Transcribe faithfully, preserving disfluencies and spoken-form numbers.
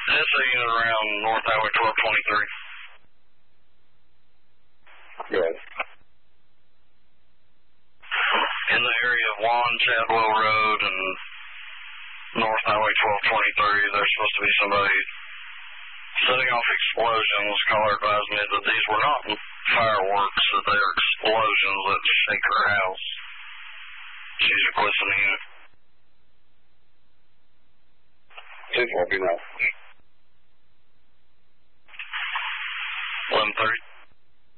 That's a unit around North Highway twelve twenty-three. Yes. In the area of Juan Chadwell Road and North Highway twelve twenty-three, there's supposed to be somebody setting off explosions. Caller advised me that these were not fireworks, that they are explosions that shake her house. She's requesting the unit. Please won't be now.